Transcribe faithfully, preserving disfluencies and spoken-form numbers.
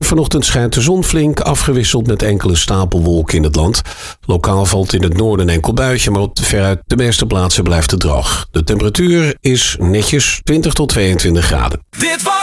Vanochtend schijnt de zon flink, afgewisseld met enkele stapelwolken in het land. Lokaal valt in het noorden een enkel buitje, maar op veruit de meeste plaatsen blijft het droog. De temperatuur is netjes twintig tot tweeëntwintig graden. Dit was